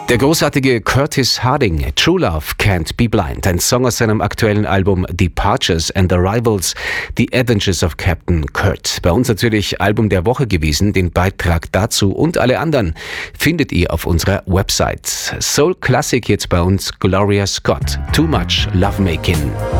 Der großartige Curtis Harding, True Love Can't Be Blind, ein Song aus seinem aktuellen Album Departures and Arrivals, The Adventures of Captain Kurt. Bei uns natürlich Album der Woche gewesen. Den Beitrag dazu und alle anderen findet ihr auf unserer Website. Soul Classic jetzt bei uns, Gloria Scott, Too Much Lovemaking.